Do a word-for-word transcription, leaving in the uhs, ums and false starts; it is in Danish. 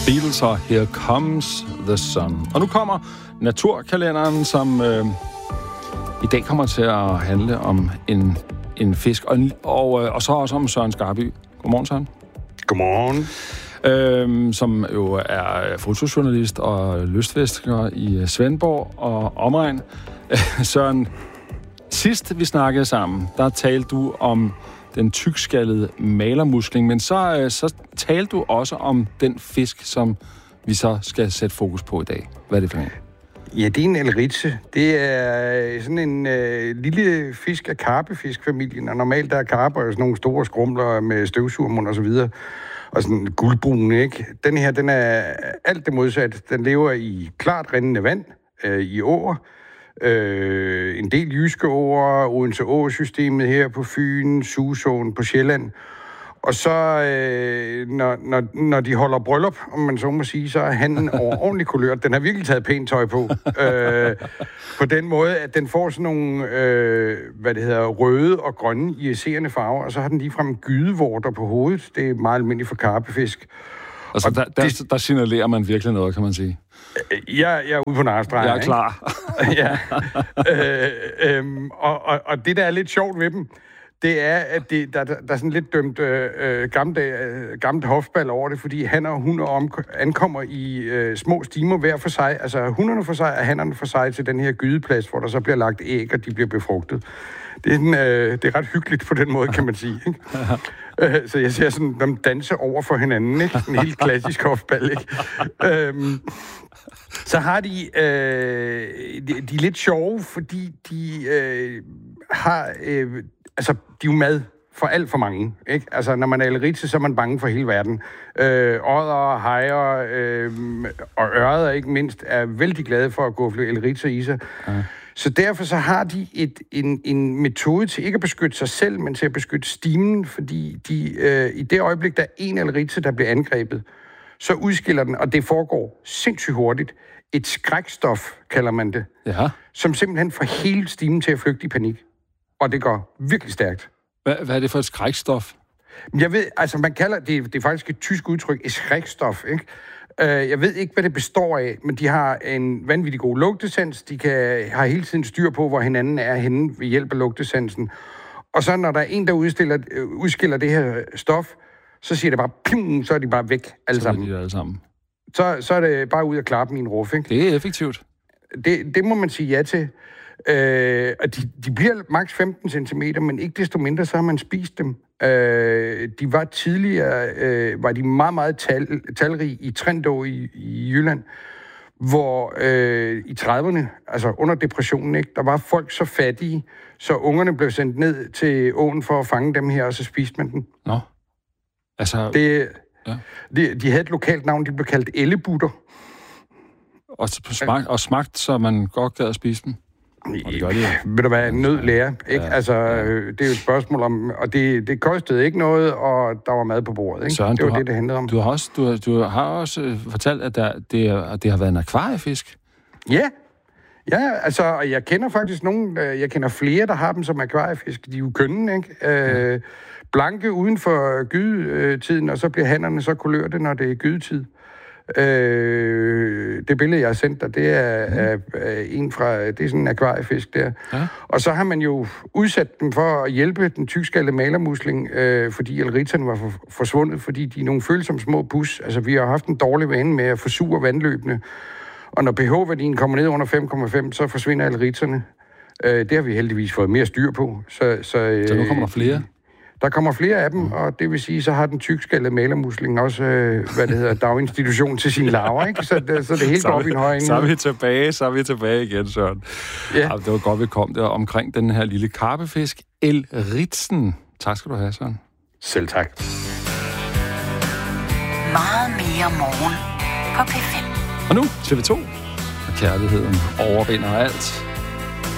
Beatles og Here Comes the Sun. Og nu kommer naturkalenderen, som øh, i dag kommer til at handle om en, en fisk, og, og, øh, og så også om Søren Skarby. Godmorgen, Søren. Godmorgen. Øhm, som jo er fotojournalist og lystfisker i Svendborg og omegn. Søren, sidst vi snakkede sammen, der talte du om den tykskallede malermusling, men så, så talte du også om den fisk, som vi så skal sætte fokus på i dag. Hvad er det for en? Ja, det er en elritse. Det er sådan en øh, lille fisk af karpefiskfamilien, og normalt der er karper og sådan nogle store skrumler med støvsugermund og så videre, og sådan guldbrun, ikke? Den her, den er alt det modsatte. Den lever i klart rindende vand, øh, i åer, øh, en del jyske åer, Odense Å-systemet her på Fyn, Susåen på Sjælland. Og så, øh, når, når, når de holder bryllup, om man så må sige, så er handen ordentligt kulørt. Den har virkelig taget pænt tøj på. øh, på den måde, at den får sådan nogle, øh, hvad det hedder, røde og grønne iriserende farver, og så har den ligefrem gydevorter på hovedet. Det er meget almindeligt for karpefisk. Altså, og der, der, det, der signalerer man virkelig noget, kan man sige. Jeg, jeg er ude på narstregen. Jeg er klar. ja. øh, øh, og, og, og det, der er lidt sjovt ved dem, det er, at det, der, der, der er sådan lidt dømt øh, gammelt, øh, gammelt hofball over det, fordi han og hun ankommer i øh, små stimer hver for sig. Altså hunderne for sig og hannerne for sig til den her gydeplads, hvor der så bliver lagt æg, og de bliver befrugtet. Det er, en, øh, det er ret hyggeligt på den måde, kan man sige. Ikke? øh, så jeg ser sådan dem danse over for hinanden, ikke? En helt klassisk hofball, ikke? øhm, så har de, øh, de, de er lidt sjove, fordi de øh, har... Øh, Altså, de er jo mad for alt for mange, ikke? Altså, når man er elritse, så er man bange for hele verden. Øh, odder, hajer øh, og ørreder, ikke mindst, er vældig glade for at gå for elritse i sig. Ja. Så derfor så har de et, en, en metode til ikke at beskytte sig selv, men til at beskytte stimen, fordi de, øh, i det øjeblik, der er en elritse, der bliver angrebet, så udskiller den, og det foregår sindssygt hurtigt, et skrækstof, kalder man det, ja. Som simpelthen får hele stimen til at flygte i panik. Og det går virkelig stærkt. Hvad, hvad er det for et skrækstof? Jeg ved, altså man kalder det, det er faktisk et tysk udtryk, et skrækstof, ikke? Uh, jeg ved ikke, hvad det består af, men de har en vanvittig god lugtesans. De kan, har hele tiden styr på, hvor hinanden er henne ved hjælp af lugtesansen. Og så når der er en, der udstiller, uh, udskiller det her stof, så siger det bare, pim, så er de bare væk alle så sammen. De alle sammen. Så, så er det bare ud at klappe min ruf, ikke? Det er effektivt. Det, det må man sige ja til. Øh, og de, de bliver maks femten centimeter, men ikke desto mindre, så har man spist dem. Øh, de var tidligere, øh, var de meget, meget tal, talrige i Trendå i, i Jylland, hvor øh, i trediverne, altså under depressionen, ikke, der var folk så fattige, så ungerne blev sendt ned til åen for at fange dem her, og så spiste man dem. Nå. Altså... Det, ja. de, de havde et lokalt navn, de blev kaldt ellebutter. Og, smagt, og smagt, så man godt gad at spise dem? Det det. Vil der være en nød lærer, ikke? Ja, altså, ja. Det er jo et spørgsmål om... Og det, det kostede ikke noget, og der var mad på bordet, ikke? Søren, det var har, det, det handlede om. Du har også, du, du har også fortalt, at der, det, er, det har været en akvariefisk. Ja. Ja, altså, jeg kender faktisk nogen... Jeg kender flere, der har dem som akvariefisk. De er jo kønne, ikke? Ja. Øh, blanke uden for gydetiden, og så bliver hannerne så kulørte, når det er gydetid. Øh, det billede, jeg har sendt dig, det er, mm. er, er en fra, det er sådan en akvariefisk der. Ja. Og så har man jo udsat dem for at hjælpe den tykskaldede malermusling, øh, fordi elritserne var for, forsvundet, fordi de er nogle følsomme små pus. Altså, vi har haft en dårlig vane med at forsure vandløbene, og når pH-værdien kommer ned under fem komma fem, så forsvinder elritserne. Øh, det har vi heldigvis fået mere styr på. Så, så, øh, så nu kommer der flere? Der kommer flere af dem, mm. og det vil sige, så har den tykskaldede malermusling også, øh, hvad det hedder, daginstitution til sine larver, ikke? Så det, så det hele går op i en høj. Så er vi tilbage, så er vi tilbage igen, Søren. Ja. Ja, det var godt, vi kom der omkring den her lille karpefisk, elritsen. Tak skal du have, Søren. Selv tak. Meget mere morgen på P fem. Og nu T V to. Og kærligheden overvinder alt.